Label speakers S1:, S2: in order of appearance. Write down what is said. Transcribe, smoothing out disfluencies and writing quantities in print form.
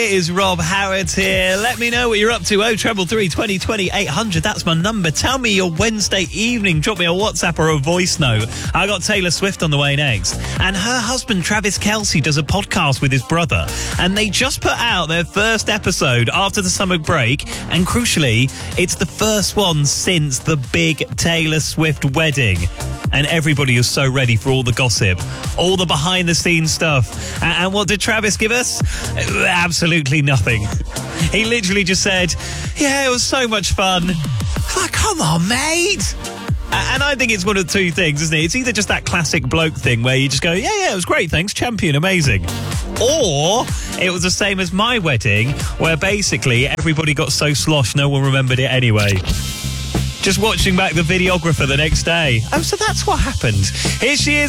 S1: It is Rob Howard here. Let me know what you're up to. 0333 2020 800. That's my number. Tell me your Wednesday evening. Drop me a WhatsApp or a voice note. I got Taylor Swift on the way next. And her husband, Travis Kelce, does a podcast with his brother. And they just put out their first episode after the summer break. And crucially, it's the first one since the big Taylor Swift wedding. And everybody is so ready for all the gossip, all the behind-the-scenes stuff. And what did Travis give us? Absolutely nothing. He literally just said, yeah, it was so much fun. Like, come on, mate. And I think it's one of two things, isn't it? It's either just that classic bloke thing where you just go, yeah, it was great, thanks, champion, amazing. Or it was the same as my wedding, where basically everybody got so sloshed no one remembered it anyway. Just watching back the videographer the next day. Oh, so that's what happened. Here she is.